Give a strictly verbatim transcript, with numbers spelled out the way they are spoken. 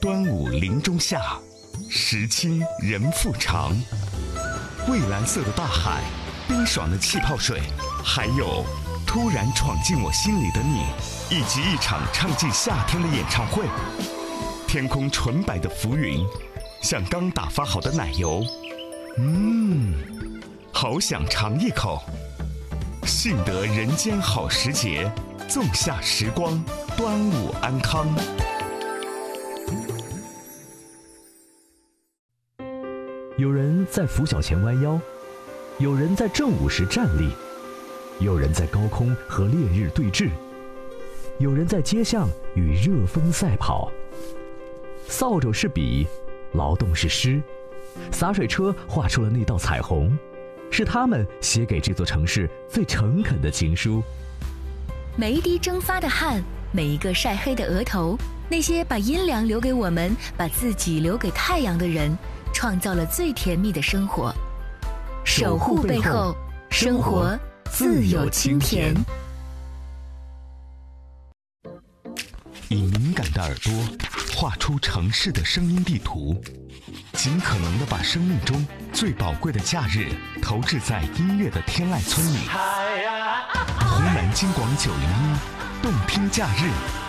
端午林中夏，时清人复长。蔚蓝色的大海，冰爽的气泡水，还有突然闯进我心里的你，以及一场唱尽夏天的演唱会。天空纯白的浮云，像刚打发好的奶油。嗯，好想尝一口。幸得人间好时节，纵夏时光，端午安康。 有人在拂晓前弯腰，有人在正午时站立，有人在高空和烈日对峙，有人在街巷与热风赛跑。扫帚是笔，劳动是诗，洒水车画出了那道彩虹，是他们写给这座城市最诚恳的情书。 每一滴蒸发的汗，每一个晒黑的额头，那些把阴凉留给我们，把自己留给太阳的人，创造了最甜蜜的生活。守护背后，生活自有清甜。 以敏感的耳朵画出城市的声音地图，尽可能的把生命中最宝贵的假日投掷在音乐的天籁村里。红蓝金广九零一，动听假日。